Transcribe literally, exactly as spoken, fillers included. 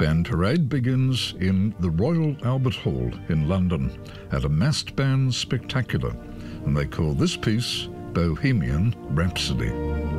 Band Parade begins in the Royal Albert Hall in London at a massed band spectacular, and they call this piece Bohemian Rhapsody.